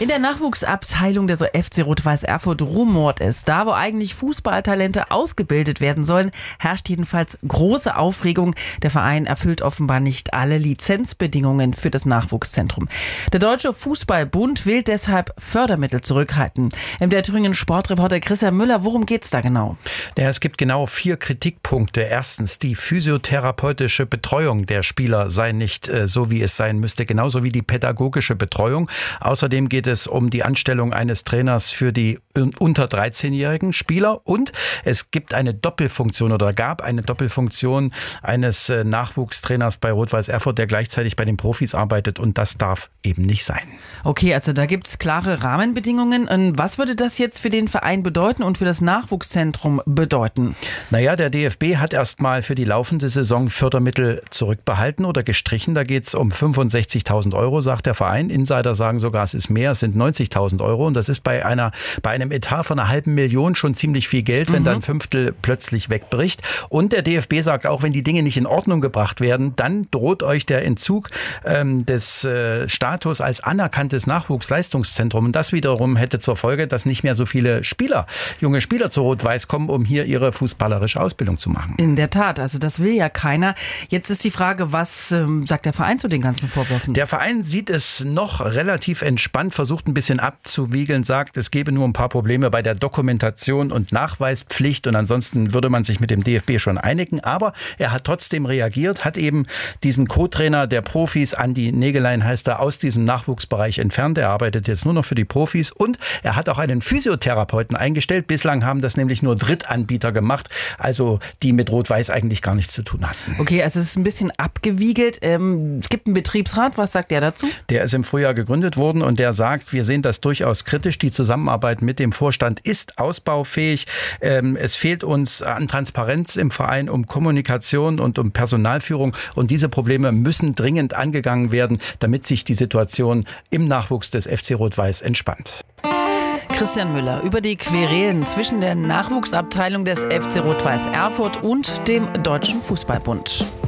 In der Nachwuchsabteilung der FC Rot-Weiß Erfurt rumort es. Da, wo eigentlich Fußballtalente ausgebildet werden sollen, herrscht jedenfalls große Aufregung. Der Verein erfüllt offenbar nicht alle Lizenzbedingungen für das Nachwuchszentrum. Der Deutsche Fußballbund will deshalb Fördermittel zurückhalten. Der Thüringen Sportreporter Christian Müller, worum geht's da genau? Ja, es gibt genau 4 Kritikpunkte. Erstens, die physiotherapeutische Betreuung der Spieler sei nicht so, wie es sein müsste, genauso wie die pädagogische Betreuung. Außerdem geht es um die Anstellung eines Trainers für die unter 13-jährigen Spieler und es gibt eine Doppelfunktion oder gab eine Doppelfunktion eines Nachwuchstrainers bei Rot-Weiß Erfurt, der gleichzeitig bei den Profis arbeitet und das darf eben nicht sein. Okay, also da gibt es klare Rahmenbedingungen. Und was würde das jetzt für den Verein bedeuten und für das Nachwuchszentrum bedeuten? Naja, der DFB hat erstmal für die laufende Saison Fördermittel zurückbehalten oder gestrichen. Da geht es um 65.000 €, sagt der Verein. Insider sagen sogar, es ist mehr, es sind 90.000 € und das ist bei einem Etat von 500.000 schon ziemlich viel Geld, wenn dann 1/5 plötzlich wegbricht. Und der DFB sagt auch, wenn die Dinge nicht in Ordnung gebracht werden, dann droht euch der Entzug des Status als anerkanntes Nachwuchsleistungszentrum. Und das wiederum hätte zur Folge, dass nicht mehr so viele junge Spieler zu Rot-Weiß kommen, um hier ihre fußballerische Ausbildung zu machen. In der Tat, also das will ja keiner. Jetzt ist die Frage, was sagt der Verein zu den ganzen Vorwürfen? Der Verein sieht es noch relativ entspannt, versucht ein bisschen abzuwiegeln, sagt, es gebe nur ein paar Probleme bei der Dokumentation und Nachweispflicht und ansonsten würde man sich mit dem DFB schon einigen. Aber er hat trotzdem reagiert, hat eben diesen Co-Trainer der Profis, Andi Nägelein heißt er, aus diesem Nachwuchsbereich entfernt. Er arbeitet jetzt nur noch für die Profis und er hat auch einen Physiotherapeuten eingestellt. Bislang haben das nämlich nur Drittanbieter gemacht, also die mit Rot-Weiß eigentlich gar nichts zu tun hatten. Okay, also es ist ein bisschen abgewiegelt. Es gibt einen Betriebsrat, was sagt der dazu? Der ist im Frühjahr gegründet worden und der sagt, wir sehen das durchaus kritisch. Die Zusammenarbeit mit dem Vorstand ist ausbaufähig. Es fehlt uns an Transparenz im Verein, um Kommunikation und um Personalführung und diese Probleme müssen dringend angegangen werden, damit sich die Situation im Nachwuchs des FC Rot-Weiß entspannt. Christian Müller über die Querelen zwischen der Nachwuchsabteilung des FC Rot-Weiß Erfurt und dem Deutschen Fußballbund.